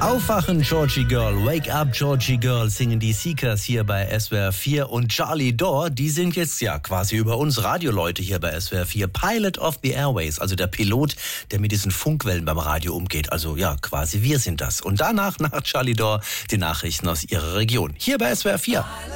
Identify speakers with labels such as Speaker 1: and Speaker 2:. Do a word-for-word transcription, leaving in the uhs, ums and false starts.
Speaker 1: Aufwachen, Georgie Girl, Wake Up, Georgie Girl, singen die Seekers hier bei S W R vier und Charlie Dore, die sind jetzt ja quasi über uns Radioleute hier bei S W R vier, Pilot of the Airways, also der Pilot, der mit diesen Funkwellen beim Radio umgeht, also ja, quasi wir sind das. Und danach, nach Charlie Dore, die Nachrichten aus ihrer Region, hier bei S W R vier.